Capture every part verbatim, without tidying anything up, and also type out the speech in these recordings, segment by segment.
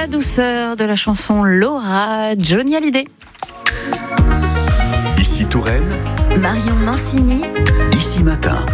La douceur de la chanson Laura, Johnny Hallyday. Ici Touraine, Marion Mancini. Ici Matin.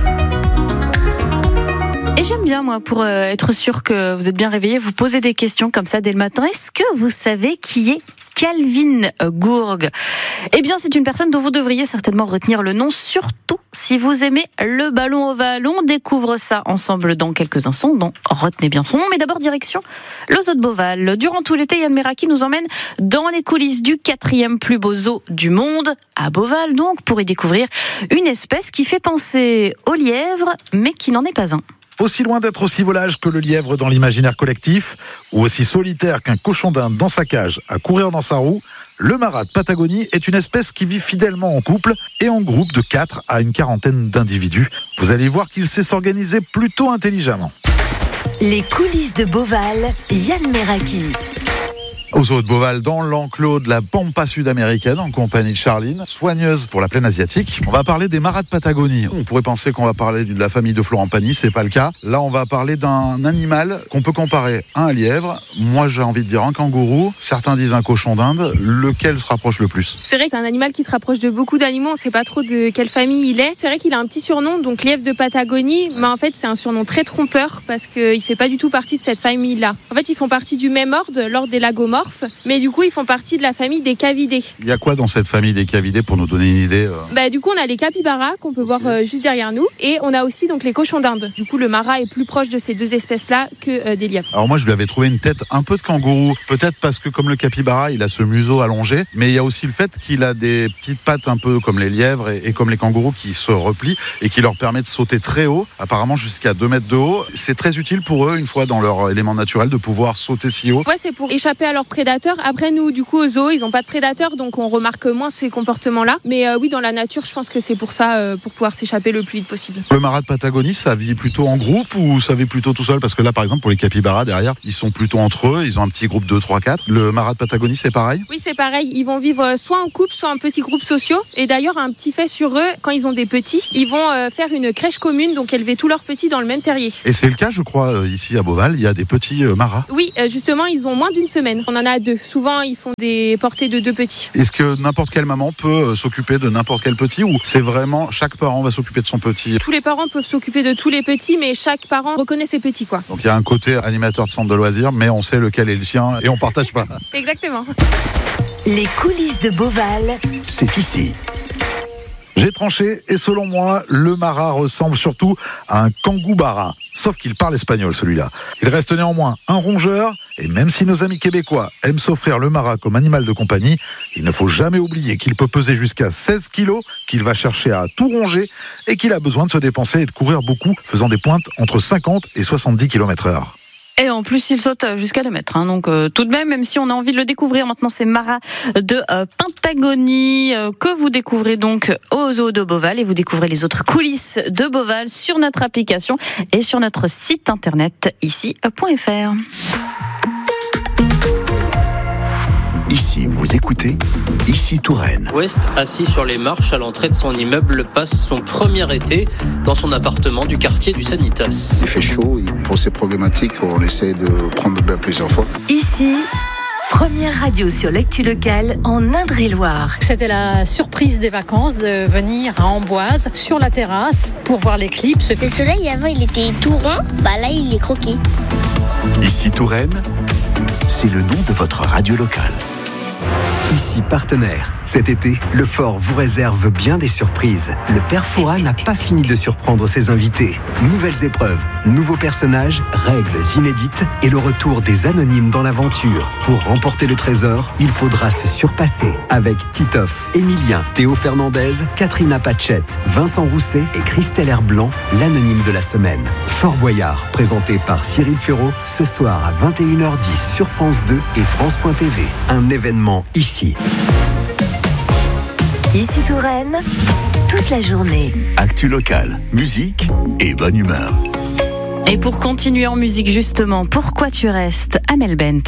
Et j'aime bien, moi, pour euh, être sûr que vous êtes bien réveillés, vous posez des questions comme ça dès le matin. Est-ce que vous savez qui est Calvin Gourg? Eh bien, c'est une personne dont vous devriez certainement retenir le nom, surtout si vous aimez le ballon ovale. On découvre ça ensemble dans quelques instants, donc retenez bien son nom. Mais d'abord, direction le zoo de Beauval. Durant tout l'été, Yann Meraki nous emmène dans les coulisses du quatrième plus beau zoo du monde, à Beauval, donc, pour y découvrir une espèce qui fait penser au lièvre, mais qui n'en est pas un. Aussi loin d'être aussi volage que le lièvre dans l'imaginaire collectif, ou aussi solitaire qu'un cochon d'Inde dans sa cage à courir dans sa roue, le marat de Patagonie est une espèce qui vit fidèlement en couple et en groupe de quatre à une quarantaine d'individus. Vous allez voir qu'il sait s'organiser plutôt intelligemment. Les coulisses de Beauval, Yann Meraki. Au zoo de Beauval, dans l'enclos de la pampa sud-américaine, en compagnie de Charline, soigneuse pour la plaine asiatique. On va parler des marats de Patagonie. On pourrait penser qu'on va parler de la famille de Florent Pagny, c'est pas le cas. Là, on va parler d'un animal qu'on peut comparer à un lièvre. Moi, j'ai envie de dire un kangourou. Certains disent un cochon d'Inde. Lequel se rapproche le plus? C'est vrai que c'est un animal qui se rapproche de beaucoup d'animaux. On sait pas trop de quelle famille il est. C'est vrai qu'il a un petit surnom, donc lièvre de Patagonie. Mais en fait, c'est un surnom très trompeur parce qu'il fait pas du tout partie de cette famille-là. En fait, ils font partie du même ordre, l'ordre des lagomorphes. Mais du coup, ils font partie de la famille des cavidés. Il y a quoi dans cette famille des cavidés pour nous donner une idée euh... bah, Du coup, on a les capybaras qu'on peut voir euh, juste derrière nous. Et on a aussi donc les cochons d'Inde. Du coup, le marat est plus proche de ces deux espèces-là que euh, des lièvres. Alors moi, je lui avais trouvé une tête un peu de kangourou. Peut-être parce que comme le capybara, il a ce museau allongé. Mais il y a aussi le fait qu'il a des petites pattes un peu comme les lièvres et, et comme les kangourous qui se replient et qui leur permet de sauter très haut, apparemment jusqu'à deux mètres de haut. C'est très utile pour eux, une fois dans leur élément naturel, de pouvoir sauter si haut. Ouais, c'est pour échapper à leurs prédateurs. Après, nous, du coup, au zoo, ils n'ont pas de prédateurs, donc on remarque moins ces comportements-là. Mais euh, oui, dans la nature, je pense que c'est pour ça, euh, pour pouvoir s'échapper le plus vite possible. Le marat de Patagonie, ça vit plutôt en groupe ou ça vit plutôt tout seul? Parce que là, par exemple, pour les capybaras, derrière, ils sont plutôt entre eux, ils ont un petit groupe de trois quatre. Le marat de Patagonie, c'est pareil? Oui, c'est pareil. Ils vont vivre soit en couple, soit en petits groupes sociaux. Et d'ailleurs, un petit fait sur eux, quand ils ont des petits, ils vont euh, faire une crèche commune, donc élever tous leurs petits dans le même terrier. Et c'est le cas, je crois, euh, ici à Beauval, il y a des petits euh, marats. Oui, euh, justement, ils ont moins d'une semaine. On en a deux. Souvent, ils font des portées de deux petits. Est-ce que n'importe quelle maman peut euh, s'occuper de n'importe quel petit ou c'est vraiment chaque parent va s'occuper de son petit? Tous les parents peuvent s'occuper de tous les petits, mais chaque parent reconnaît ses petits, quoi. Donc il y a un côté animateur de centre de loisirs, mais on sait lequel est le sien et on partage pas. Exactement. Les coulisses de Beauval, c'est ici. J'ai tranché et selon moi, le marat ressemble surtout à un kangoubara. Sauf qu'il parle espagnol, celui-là. Il reste néanmoins un rongeur, et même si nos amis québécois aiment s'offrir le marat comme animal de compagnie, il ne faut jamais oublier qu'il peut peser jusqu'à seize kilos, qu'il va chercher à tout ronger, et qu'il a besoin de se dépenser et de courir beaucoup, faisant des pointes entre cinquante et soixante-dix kilomètres heure. Et en plus, il saute jusqu'à deux mètres. Hein. Donc, euh, tout de même, même si on a envie de le découvrir, maintenant, c'est Marat de euh, Patagonie euh, que vous découvrez donc au zoo de Beauval. Et vous découvrez les autres coulisses de Beauval sur notre application et sur notre site internet ici point f r. Ici, vous écoutez Ici Touraine. West, assis sur les marches à l'entrée de son immeuble, passe son premier été dans son appartement du quartier du Sanitas. Il fait chaud, pour ces problématiques, on essaie de prendre le bain plusieurs fois. Ici, première radio sur l'actu locale en Indre-et-Loire. C'était la surprise des vacances de venir à Amboise sur la terrasse pour voir l'éclipse. Le soleil avant il était tout rond, bah là il est croqué. Ici Touraine, c'est le nom de votre radio locale. Ici partenaire. Cet été, le Fort vous réserve bien des surprises. Le Père Fouras n'a pas fini de surprendre ses invités. Nouvelles épreuves, nouveaux personnages, règles inédites et le retour des anonymes dans l'aventure. Pour remporter le trésor, il faudra se surpasser. Avec Titoff, Emilien, Théo Fernandez, Catherine Pachette, Vincent Rousset et Christelle Herblanc, l'anonyme de la semaine. Fort Boyard, présenté par Cyril Ferraud, ce soir à vingt et une heures dix sur France deux et France point T V. Un événement ici. Ici Touraine, toute la journée. Actu locale, musique et bonne humeur. Et pour continuer en musique justement, Pourquoi tu restes, Amel Bent.